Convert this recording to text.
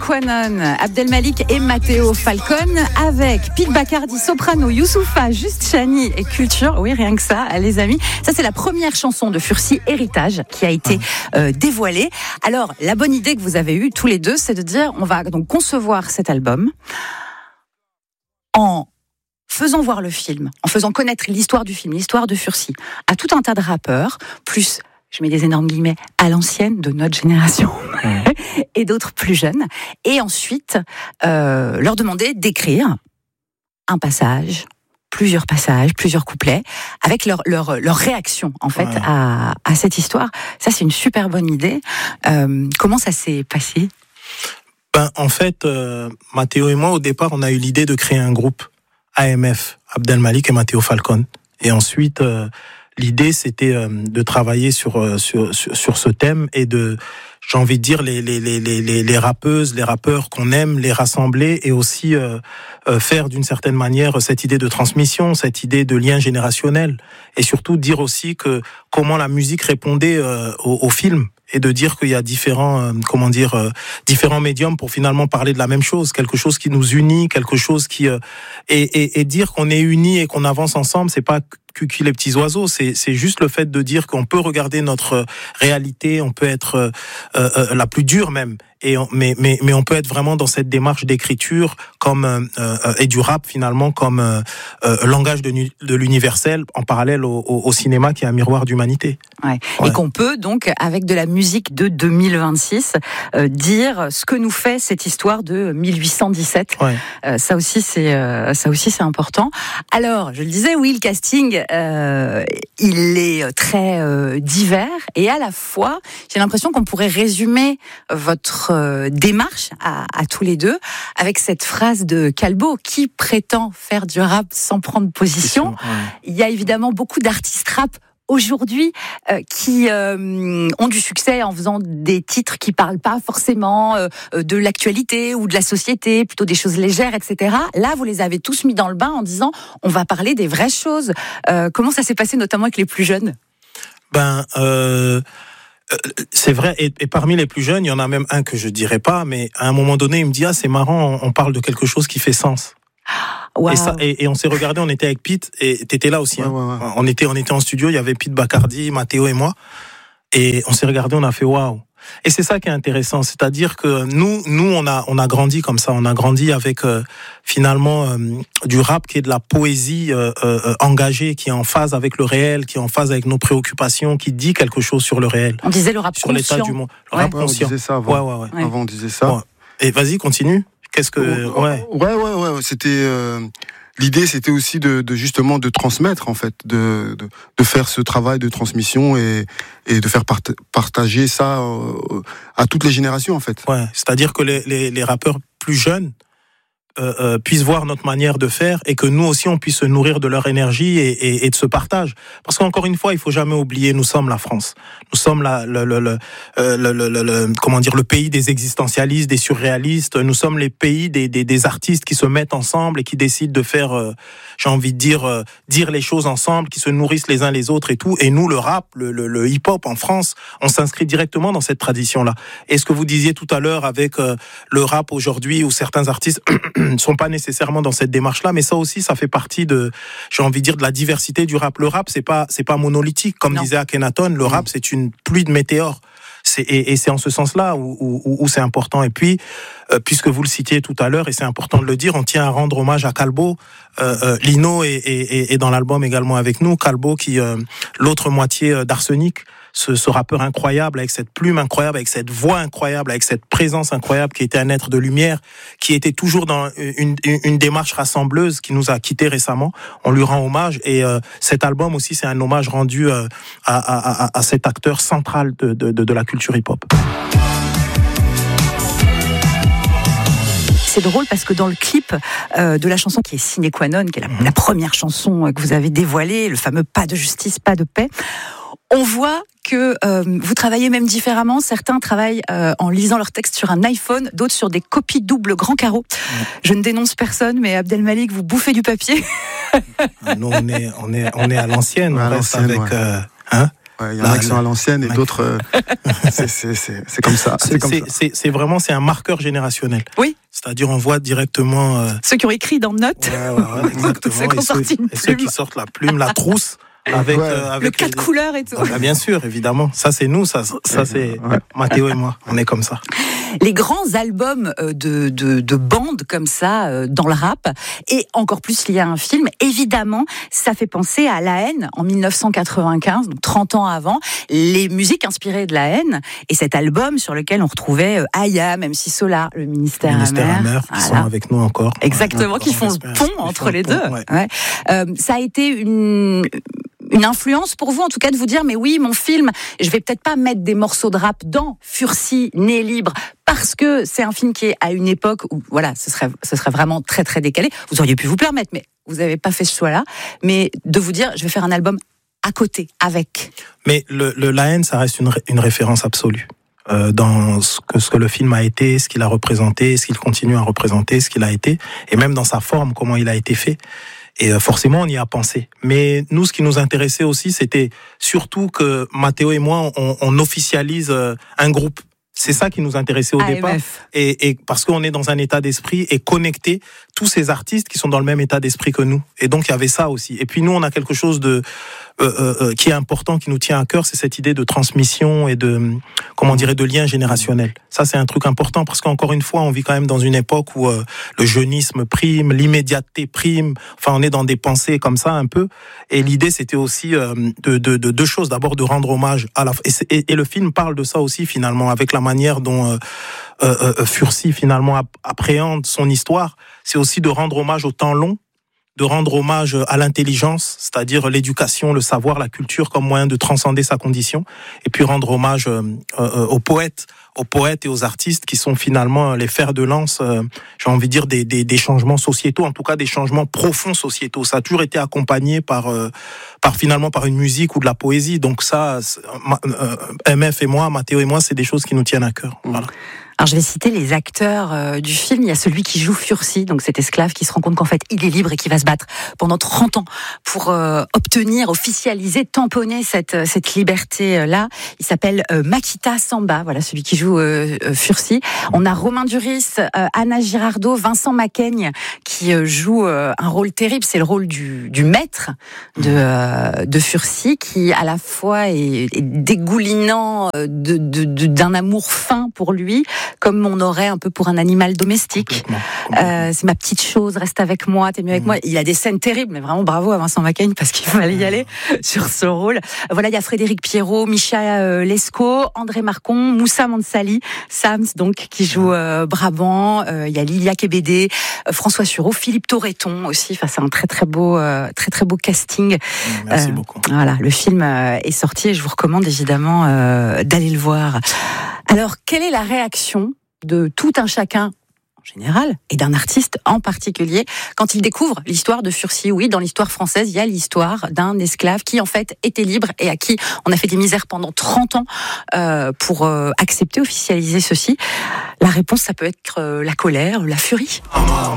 Quanon, Abdelmalik et Matteo Falcon, avec Pete Bacardi, soprano, Youssoupha, Juste Chani et Culture. Oui, rien que ça, les amis. Ça, c'est la première chanson de Fursi, Héritage, qui a été dévoilée. Alors, la bonne idée que vous avez eue tous les deux, c'est de dire, on va donc concevoir cet album en faisant voir le film, en faisant connaître l'histoire du film, l'histoire de Fursi, à tout un tas de rappeurs, plus, je mets des énormes guillemets, à l'ancienne de notre génération, et d'autres plus jeunes, et ensuite leur demander d'écrire un passage, plusieurs couplets, avec leur réaction en fait à cette histoire. Ça, c'est une super bonne idée. Comment ça s'est passé ? En fait, Matteo et moi, au départ, on a eu l'idée de créer un groupe AMF, Abdelmalik et Matteo Falcon. Et ensuite, l'idée, c'était de travailler sur ce thème et de, j'ai envie de dire, les rappeuses, les rappeurs qu'on aime, les rassembler et aussi faire d'une certaine manière cette idée de transmission, cette idée de lien générationnel. Et surtout dire aussi que comment la musique répondait au film. Et de dire qu'il y a différents médiums pour finalement parler de la même chose, quelque chose qui nous unit, quelque chose qui et dire qu'on est unis et qu'on avance ensemble, c'est pas cucu les petits oiseaux, c'est juste le fait de dire qu'on peut regarder notre réalité, on peut être la plus dure même, mais on peut être vraiment dans cette démarche d'écriture comme et du rap finalement comme langage de l'universel en parallèle au cinéma qui est un miroir d'humanité. Ouais. Et qu'on peut donc avec de la musique de 2026 dire ce que nous fait cette histoire de 1817. Ouais. Ça aussi c'est important. Alors je le disais, oui, le casting il est très divers et à la fois j'ai l'impression qu'on pourrait résumer votre démarche à tous les deux avec cette phrase de Calbo qui prétend faire du rap sans prendre position. Ouais. Il y a évidemment beaucoup d'artistes rap aujourd'hui qui ont du succès en faisant des titres qui parlent pas forcément de l'actualité ou de la société, plutôt des choses légères, etc. Là, vous les avez tous mis dans le bain en disant on va parler des vraies choses. Comment ça s'est passé notamment avec les plus jeunes ? C'est vrai, et parmi les plus jeunes, il y en a même un que je dirais pas, mais à un moment donné, il me dit c'est marrant, on parle de quelque chose qui fait sens. Wow. Et on s'est regardé, on était avec Pete et t'étais là aussi. Ouais. On était en studio, il y avait Pete Bacardi, Matteo et moi, et on s'est regardé, on a fait waouh. Et c'est ça qui est intéressant, c'est-à-dire que nous on a grandi comme ça, on a grandi avec finalement du rap qui est de la poésie engagée, qui est en phase avec le réel, qui est en phase avec nos préoccupations, qui dit quelque chose sur le réel. On disait le rap sur conscient. L'état du monde. Le rap conscient. On disait ça avant. Ouais. Avant on disait ça. Ouais. Et vas-y, continue. Qu'est-ce que Ouais. C'était l'idée, c'était aussi de justement de transmettre en fait, de faire ce travail de transmission et de faire partager ça à toutes les générations en fait. Ouais, c'est-à-dire que les rappeurs plus jeunes puissent voir notre manière de faire et que nous aussi on puisse se nourrir de leur énergie et de ce partage. Parce qu'encore une fois, il faut jamais oublier, nous sommes la France. Nous sommes le pays des existentialistes, des surréalistes. Nous sommes les pays des artistes qui se mettent ensemble et qui décident de faire, j'ai envie de dire les choses ensemble, qui se nourrissent les uns les autres et tout. Et nous, le rap, le hip-hop en France, on s'inscrit directement dans cette tradition-là. Et ce que vous disiez tout à l'heure avec le rap aujourd'hui, où certains artistes ne sont pas nécessairement dans cette démarche-là, mais ça aussi, ça fait partie de la diversité du rap. Le rap, c'est pas monolithique, comme disait Akhenaton. Le rap, c'est une pluie de météores. Et c'est en ce sens-là où c'est important. Et puis, puisque vous le citiez tout à l'heure, et c'est important de le dire, on tient à rendre hommage à Calbo. Lino est dans l'album également avec nous. Calbo, qui l'autre moitié d'Arsenic, ce rappeur incroyable, avec cette plume incroyable, avec cette voix incroyable, avec cette présence incroyable, qui était un être de lumière, qui était toujours dans une démarche rassembleuse, qui nous a quittés récemment. On lui rend hommage, et cet album aussi, c'est un hommage rendu à cet acteur central de la culture hip-hop. C'est drôle parce que dans le clip de la chanson qui est Sine Qua Non, qui est la première chanson que vous avez dévoilée, le fameux pas de justice, pas de paix, on voit que vous travaillez même différemment. Certains travaillent en lisant leur texte sur un iPhone, d'autres sur des copies doubles grand carreau. Je ne dénonce personne, mais Abdelmalik, vous bouffez du papier. Nous, on est à l'ancienne, on reste avec... Il y en a qui sont à l'ancienne et d'autres, c'est comme ça. C'est vraiment, c'est un marqueur générationnel. Oui. C'est-à-dire, on voit directement... Ceux qui ont écrit dans Notes. Ouais, exactement. Et ceux qui sortent la plume, la trousse. Avec le 4 couleurs et tout. Bien sûr, évidemment. Ça, c'est nous, ça c'est Mathéo et moi. On est comme ça. Les grands albums de bandes comme ça dans le rap, et encore plus liés à un film, évidemment, ça fait penser à La Haine en 1995, donc 30 ans avant, les musiques inspirées de La Haine, et cet album sur lequel on retrouvait Aya, MC Solar, le Ministère Amer, qui sont avec nous encore. Exactement, qui font le pont entre les deux. Ouais. Ça a été une influence pour vous, en tout cas, de vous dire, mais oui, mon film, je vais peut-être pas mettre des morceaux de rap dans Furcy, Né libre, parce que c'est un film qui est à une époque où, voilà, ce serait vraiment très, très décalé. Vous auriez pu vous permettre, mais vous n'avez pas fait ce choix-là. Mais de vous dire, je vais faire un album à côté, avec. Mais La Haine, ça reste une référence absolue. Dans ce que le film a été, ce qu'il a représenté, ce qu'il continue à représenter, ce qu'il a été, et même dans sa forme, comment il a été fait. Et forcément, on y a pensé. Mais nous, ce qui nous intéressait aussi, c'était surtout que Mathéo et moi, on officialise un groupe. C'est ça qui nous intéressait au départ. Et parce qu'on est dans un état d'esprit et connecter tous ces artistes qui sont dans le même état d'esprit que nous. Et donc, il y avait ça aussi. Et puis, nous, on a quelque chose qui est important, qui nous tient à cœur, c'est cette idée de transmission et de lien générationnel. Ça, c'est un truc important parce qu'encore une fois, on vit quand même dans une époque où le jeunisme prime, l'immédiateté prime. Enfin, on est dans des pensées comme ça un peu. Et l'idée, c'était aussi de deux choses. D'abord, de rendre hommage à et le film parle de ça aussi finalement, avec la manière dont Furcy finalement appréhende son histoire. C'est aussi de rendre hommage au temps long, de rendre hommage à l'intelligence, c'est-à-dire l'éducation, le savoir, la culture comme moyen de transcender sa condition, et puis rendre hommage aux poètes et aux artistes qui sont finalement les fers de lance, j'ai envie de dire, des changements sociétaux, en tout cas des changements profonds sociétaux. Ça a toujours été accompagné par une musique ou de la poésie. Donc ça, MF et moi, Mathéo et moi, c'est des choses qui nous tiennent à cœur. Voilà. Alors je vais citer les acteurs du film. Il y a celui qui joue Furcy, donc cet esclave qui se rend compte qu'en fait il est libre et qui va se battre pendant 30 ans pour obtenir, officialiser, tamponner cette liberté-là. Il s'appelle Makita Samba, voilà celui qui joue Furcy. On a Romain Duris, Anna Girardot, Vincent Macaigne qui joue un rôle terrible, c'est le rôle du maître de Furcy, qui à la fois est dégoulinant d'un amour fin pour lui, comme on aurait un peu pour un animal domestique. Complètement. C'est ma petite chose, reste avec moi, t'es mieux avec moi. Il a des scènes terribles, mais vraiment bravo à Vincent Macaigne parce qu'il fallait y aller sur ce rôle. Voilà, il y a Frédéric Pierrot, Micha Lescaut, André Marcon, Moussa Mansali, Sams donc qui joue Brabant. Il y a Lilia Kébédé, François Sureau, Philippe Torreton aussi. Enfin, c'est un très très beau casting. Merci beaucoup. Voilà, le film est sorti et je vous recommande évidemment d'aller le voir. Alors, quelle est la réaction de tout un chacun en général et d'un artiste en particulier quand il découvre l'histoire de Furcy? Oui, dans l'histoire française, il y a l'histoire d'un esclave qui en fait était libre et à qui on a fait des misères pendant 30 ans pour accepter, officialiser ceci. La réponse, ça peut être la colère, la furie.